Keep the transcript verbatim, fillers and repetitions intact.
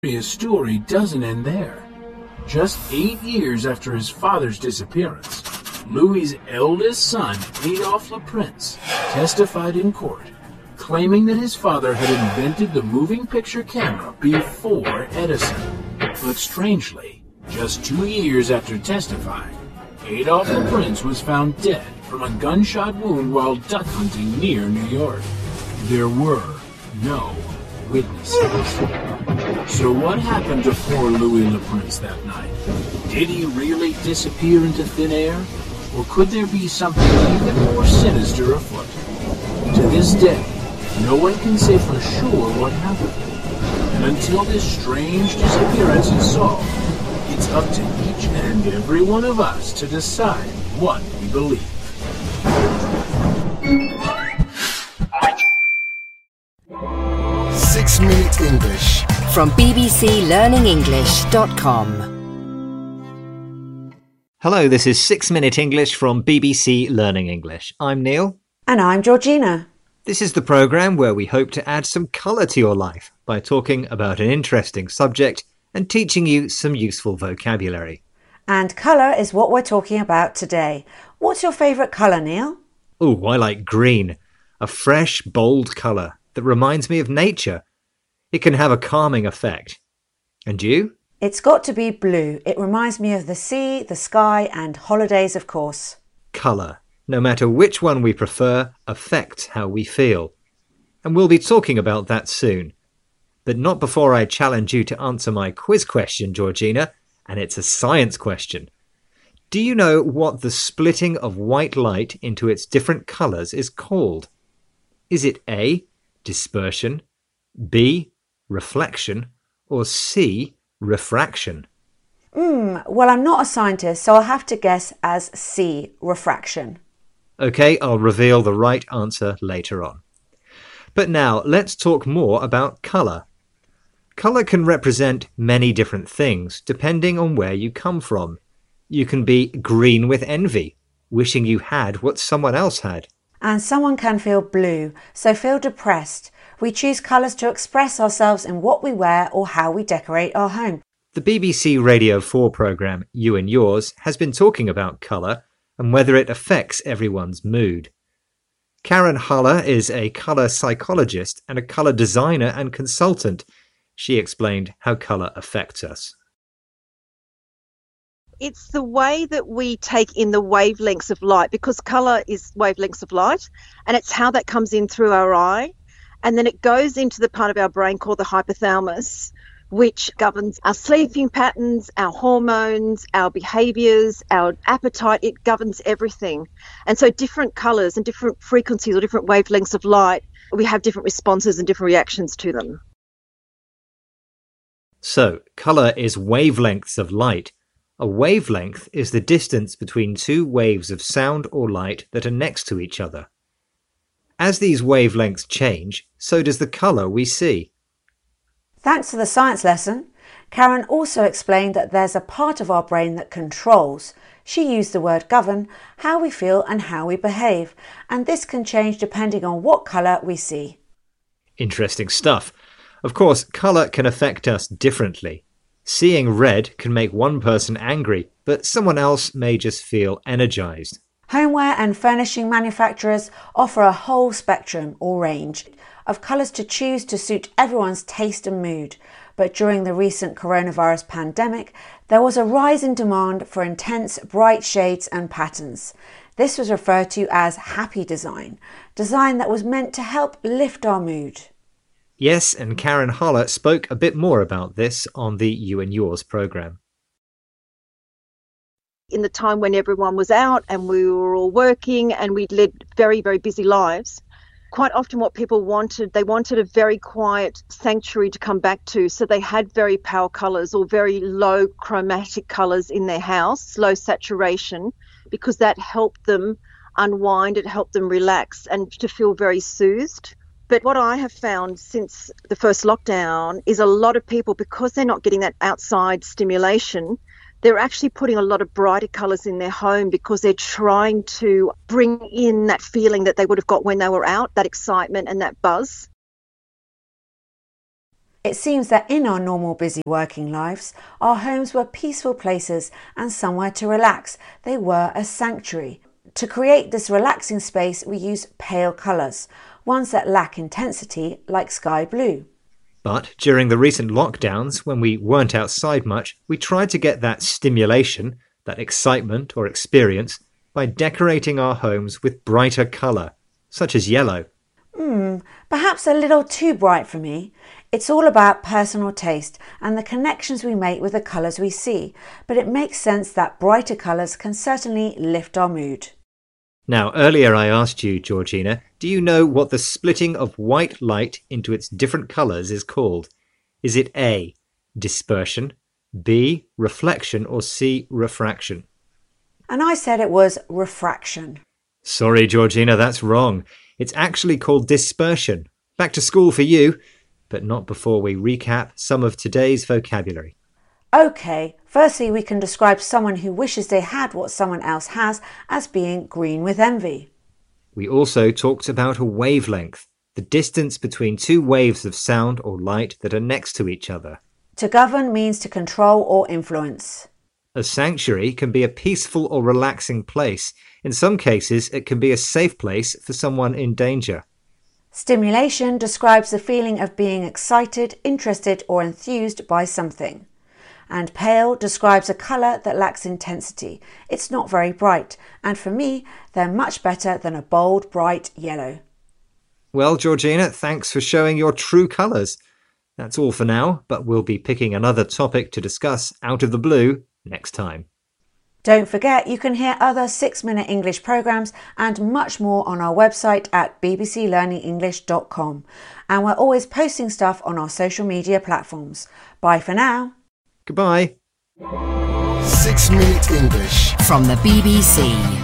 His story doesn't end there. Just eight years after his father's disappearance, Louis's eldest son, Adolphe Leprince, testified in court, claiming that his father had invented the moving picture camera before Edison. But strangely, just two years after testifying, Adolphe Leprince was found dead from a gunshot wound while duck hunting near New York. There were no witnesses. So what happened to poor Louis Leprince that night? Did he really disappear into thin air? Or could there be something even more sinister afoot? To this day, no one can say for sure what happened. And until this strange disappearance is solved, it's up to each and every one of us to decide what we believe. Six Minute English from b b c learning english dot com. Hello, this is Six Minute English from B B C Learning English. I'm Neil. And I'm Georgina. This is the programme where we hope to add some colour to your life by talking about an interesting subject and teaching you some useful vocabulary. And colour is what we're talking about today. What's your favourite colour, Neil? Oh, I like green. A fresh, bold colour that reminds me of nature. It can have a calming effect. And you? It's got to be blue. It reminds me of the sea, the sky and holidays, of course. Colour, no matter which one we prefer, affects how we feel. And we'll be talking about that soon. But not before I challenge you to answer my quiz question, Georgina, and it's a science question. Do you know what the splitting of white light into its different colours is called? Is it A, dispersion, B, reflection, or C, refraction? Hmm, well, I'm not a scientist, so I'll have to guess as C, refraction. OK, I'll reveal the right answer later on. But now, let's talk more about colour. Colour can represent many different things, depending on where you come from. You can be green with envy, wishing you had what someone else had. And someone can feel blue, so feel depressed. We choose colours to express ourselves in what we wear or how we decorate our home. The B B C Radio four programme, You and Yours, has been talking about colour and whether it affects everyone's mood. Karen Haller is a colour psychologist and a colour designer and consultant. She explained how colour affects us. It's the way that we take in the wavelengths of light, because colour is wavelengths of light, and it's how that comes in through our eye. And then it goes into the part of our brain called the hypothalamus, which governs our sleeping patterns, our hormones, our behaviours, our appetite. It governs everything. And so different colours and different frequencies or different wavelengths of light, we have different responses and different reactions to them. So, colour is wavelengths of light. A wavelength is the distance between two waves of sound or light that are next to each other. As these wavelengths change, so does the colour we see. Thanks for the science lesson. Karen also explained that there's a part of our brain that controls, she used the word govern, how we feel and how we behave, and this can change depending on what colour we see. Interesting stuff. Of course, colour can affect us differently. Seeing red can make one person angry, but someone else may just feel energised. Homeware and furnishing manufacturers offer a whole spectrum or range of colours to choose to suit everyone's taste and mood. But during the recent coronavirus pandemic, there was a rise in demand for intense, bright shades and patterns. This was referred to as happy design, design that was meant to help lift our mood. Yes, and Karen Haller spoke a bit more about this on the You and Yours programme. In the time when everyone was out and we were all working and we'd led very, very busy lives, quite often what people wanted, they wanted a very quiet sanctuary to come back to. So they had very pale colours or very low chromatic colours in their house, low saturation, because that helped them unwind, it helped them relax and to feel very soothed. But what I have found since the first lockdown is a lot of people, because they're not getting that outside stimulation, they're actually putting a lot of brighter colours in their home because they're trying to bring in that feeling that they would have got when they were out, that excitement and that buzz. It seems that in our normal busy working lives, our homes were peaceful places and somewhere to relax. They were a sanctuary. To create this relaxing space, we use pale colours, ones that lack intensity like sky blue. But during the recent lockdowns, when we weren't outside much, we tried to get that stimulation, that excitement or experience, by decorating our homes with brighter colour, such as yellow. Hmm, perhaps a little too bright for me. It's all about personal taste and the connections we make with the colours we see, but it makes sense that brighter colours can certainly lift our mood. Now, earlier I asked you, Georgina, do you know what the splitting of white light into its different colours is called? Is it A, dispersion, B, reflection, or C, refraction? And I said it was refraction. Sorry, Georgina, that's wrong. It's actually called dispersion. Back to school for you, but not before we recap some of today's vocabulary. OK, firstly we can describe someone who wishes they had what someone else has as being green with envy. We also talked about a wavelength, the distance between two waves of sound or light that are next to each other. To govern means to control or influence. A sanctuary can be a peaceful or relaxing place. In some cases, it can be a safe place for someone in danger. Stimulation describes the feeling of being excited, interested, or enthused by something. And pale describes a colour that lacks intensity. It's not very bright, and for me, they're much better than a bold, bright yellow. Well, Georgina, thanks for showing your true colours. That's all for now, but we'll be picking another topic to discuss out of the blue next time. Don't forget you can hear other six-minute English programmes and much more on our website at b b c learning english dot com. And we're always posting stuff on our social media platforms. Bye for now. Goodbye. Six Minute English From the B B C.